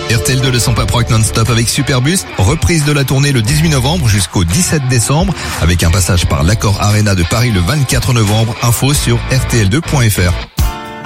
RTL2 le Sampa Rock non-stop avec Superbus. Reprise de la tournée le 18 novembre jusqu'au 17 décembre avec un passage par l'Accor Arena de Paris le 24 novembre. Info sur rtl2.fr.